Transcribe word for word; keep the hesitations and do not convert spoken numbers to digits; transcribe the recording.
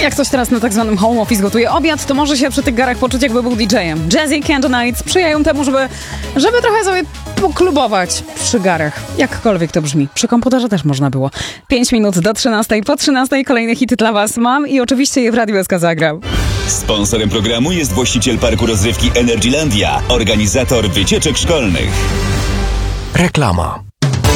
Jak ktoś teraz na tak zwanym home office gotuje obiad, to może się przy tych garach poczuć, jakby był didżejem. Jazzy Candle Nights sprzyjają temu, żeby, żeby trochę sobie poklubować przy garach. Jakkolwiek to brzmi. Przy komputerze też można było. Pięć minut do trzynastej. Po trzynastej kolejne hity dla was mam i oczywiście je w Radiu S K zagram. Sponsorem programu jest właściciel parku rozrywki Energylandia, organizator wycieczek szkolnych. Reklama.